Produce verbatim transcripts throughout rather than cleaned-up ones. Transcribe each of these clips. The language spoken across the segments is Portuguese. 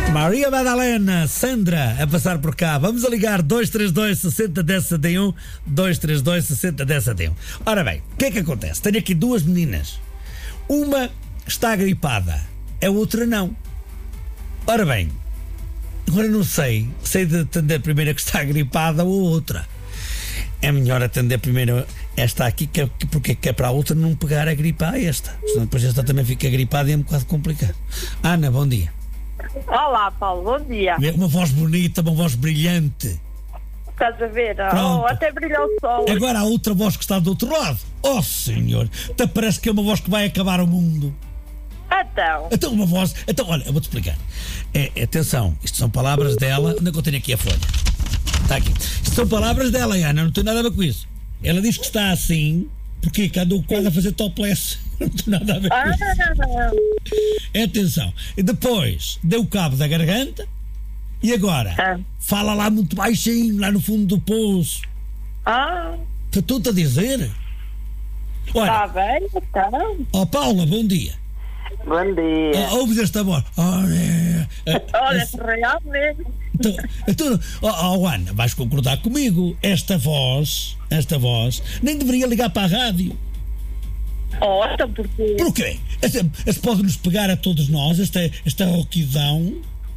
Maria Madalena, Sandra, a passar por cá. Vamos a ligar dois três dois, sessenta, dez, setenta e um, dois três dois, sessenta, dez, setenta e um. Ora bem, o que é que acontece? Tenho aqui duas meninas. Uma está gripada, a outra não. Ora bem, agora não sei, sei de atender primeiro a que está gripada ou a outra. É melhor atender primeiro esta aqui, que é, porque que é para a outra não pegar a gripa a esta. Senão depois esta também fica gripada e é um bocado complicado. Ana, bom dia. Olá, Paulo, bom dia. Uma voz bonita, uma voz brilhante. Estás a ver? Pronto. Oh, até brilha o sol. Agora há outra voz que está do outro lado. Oh, senhor, até parece que é uma voz que vai acabar o mundo. Então. Então, uma voz. Então, olha, eu vou-te explicar. É, é, atenção, isto são palavras dela. Onde é que eu tenho aqui a folha? Está aqui. Isto são palavras dela, Ana, não tem nada a ver com isso. Ela diz que está assim, porque que andou quase a fazer topless. Não tem nada a ver com Ah, isso. É, atenção. E depois, deu o cabo da garganta. E agora? Ah. Fala lá muito baixinho, lá no fundo do poço. ah, Que estou-te a dizer? Olha, está bem, então. ó Paula, bom dia. Bom dia. Ah, ouves esta voz? Olha, Olha, realmente. então, então, oh, oh, Ana, vais concordar comigo? Esta voz, esta voz, nem deveria ligar para a rádio. Oh, então porque. Porquê? Esta, esta pode-nos pegar a todos nós, esta, esta rouquidão.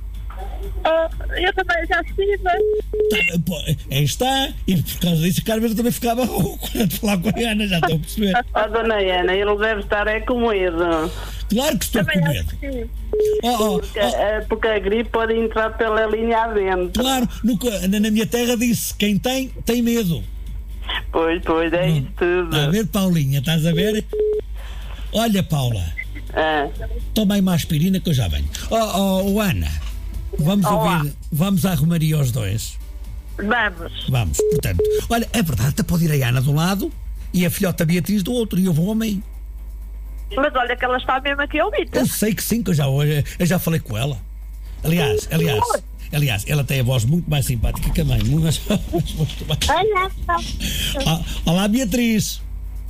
Oh, eu também já estive. Tá, pô, aí está, e por causa disso, cada vez eu também ficava rouco quando falar com a Ana, já estou a perceber. Ó, dona Ana, ele deve estar é com medo. Claro que estou Também com acho medo. que sim. Oh, oh, Porque, oh, eh, porque a gripe pode entrar pela linha adentro. claro, nunca, na, na minha terra disse: quem tem, tem medo. Pois, pois, é isso tudo. Está a ver, Paulinha, estás a ver? Olha, Paula, Ah, toma aí uma aspirina que eu já venho. Oh, oh, oh, Ana, vamos Olá. ouvir, vamos à Romaria aos dois. Vamos. Vamos, portanto, olha, é verdade, até pode ir a Ana de um lado e a filhota Beatriz do outro, e eu vou ao meio. Mas olha que ela está mesmo aqui a ouvir-te. Eu sei que sim, que eu já, hoje, eu já falei com ela. Aliás, aliás, aliás, ela tem a voz muito mais simpática que a mãe. Muito mais, muito mais. Olá, Paulo. Ah, olá, Beatriz.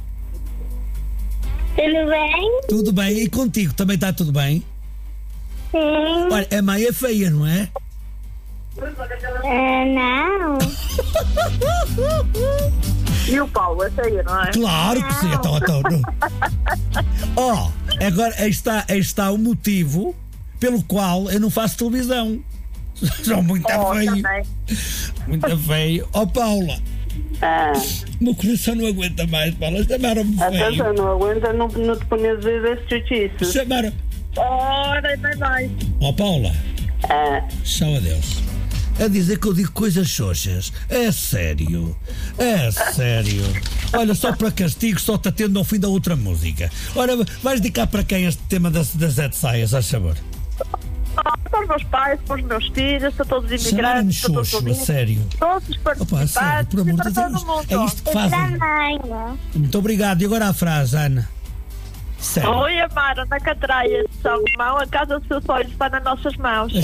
Tudo bem? Tudo bem? E contigo também está tudo bem? Sim. Olha, a mãe é feia, não é? Ah, não. E o Paulo, essa aí, não é? Claro que sim. Então, então, não. Oh, agora aí está, aí está o motivo pelo qual eu não faço televisão. Sou muito Oh, feio. também. Muito feio. Oh, Paula, ah. o meu coração não aguenta mais, Paula. Chamaram-me A feio. tanta não aguenta, não, não te ponhas a dizer esse chutiço. Chamaram. Ora, bem mais. Oh, Paula, Ah, tchau, adeus. A dizer que eu digo coisas xoxas. É sério. É sério. Olha, só para castigo, só te atendo ao fim da outra música. Ora, vais dedicar para quem este tema das, das sete saias, a favor? Para os meus pais, para os meus filhos, para todos os Chamaram-me imigrantes, para todos os xoxo, a ouvintes, sério. todos os Opa, a participantes sério, por amor e de para todo Deus. mundo. É isto que Eu fazem. também. Muito obrigado. E agora a frase, Ana? Sério. Oi, Amara, na Catraia de São Romão, a casa dos seus olhos está nas nossas mãos.